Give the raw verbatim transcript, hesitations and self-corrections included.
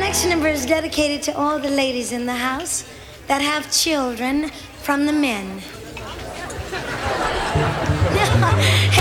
next number is dedicated to all the ladies in the house that have children from the men.